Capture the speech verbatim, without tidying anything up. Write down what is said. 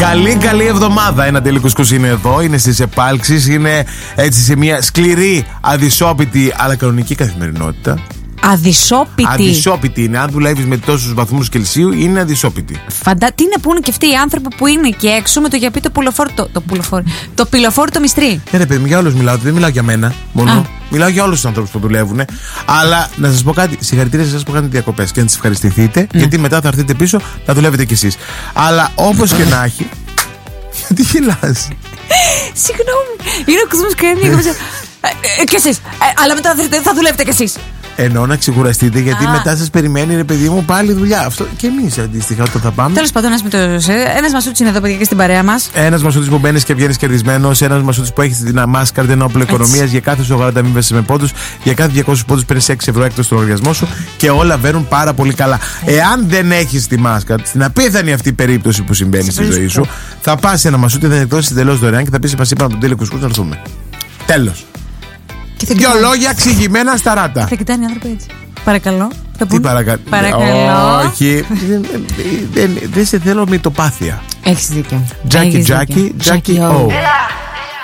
Καλή, καλή εβδομάδα. Ένα τελικό σκους είναι εδώ. Είναι στις επάλξεις. Είναι έτσι σε μια σκληρή, αδυσόπιτη αλλά κανονική καθημερινότητα. Αδυσόπιτη. Αδυσόπιτη είναι. Αν δουλεύεις με τόσους βαθμούς Κελσίου, είναι αδυσόπιτη. Φαντά, τι να πούνε και αυτοί οι άνθρωποι που είναι και έξω με το γιαπί το πουλοφόρο. Το, το, πουλοφόρο, το πυλοφόρο το μυστρί. Ναι, ρε παιδί μου, για όλους μιλάω. Δεν μιλάω για μένα μόνο. Α. Μιλάω για όλους τους ανθρώπους που δουλεύουν. Αλλά να σας πω κάτι. Συγχαρητήρια σε εσάς που κάνετε διακοπές και να τις ευχαριστηθείτε. Ναι. Γιατί μετά θα έρθετε πίσω να δουλεύετε κι εσείς. Αλλά όπως και να έχει. Γιατί γελάς? Συγγνώμη. Είναι ο κόσμος κάνει. Κι εσείς. Αλλά μετά θα δουλεύετε κι εσείς. Εννοώ να ξεκουραστείτε, γιατί Α. μετά σας περιμένει, ρε παιδί μου, πάλι δουλειά. Αυτό και εμείς αντίστοιχα όταν θα πάμε. Τέλος πάντων, ένας Μασούτης είναι εδώ, παιδιά, και στην παρέα μας. Ένας Μασούτης που μπαίνεις και βγαίνεις κερδισμένος. Ένας Μασούτης που έχει την μάσκα Καρδενόπουλο οικονομίας. Για κάθε σογάρα αμείβεσαι με πόντους. Για κάθε διακόσιους πόντους παίρνεις έξι ευρώ έκτος στο λογαριασμό σου. Και όλα βαίνουν πάρα πολύ καλά. Εάν δεν έχεις τη μάσκα, στην απίθανη αυτή περίπτωση που συμβαίνει στη ζωή σου, θα πας σε ένα Μασούτη, θα εκδώσεις εντελώς δωρεάν και θα πεις: μας είπαν από τον τέλειο κουσκούς να έρθουμε. Τέλος. Δυο λόγια εξηγημένα στα ράτα. Θα κοιτάνε οι άνθρωποι έτσι. Παρακαλώ. Τι παρακα... παρακαλώ. Όχι. Δεν σε θέλω μυτοπάθεια. Έχεις δίκιο. Τζάκι, Τζάκι, Τζάκι, ο.